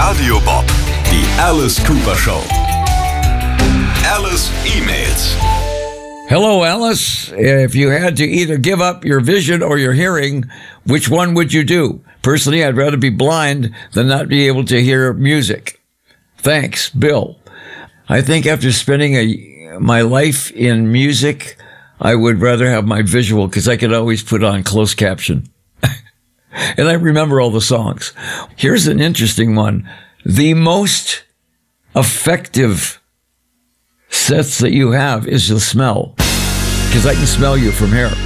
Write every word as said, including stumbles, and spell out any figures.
Radio Bob, die Alice Cooper Show. Alice E-Mails. Hello, Alice. If you had to either give up your vision or your hearing, which one would you do? Personally, I'd rather be blind than not be able to hear music. Thanks, Bill. I think after spending a, my life in music, I would rather have my visual because I could always put on closed caption. And I remember all the songs. Here's an interesting one. The most effective sense that you have is the smell, because I can smell you from here.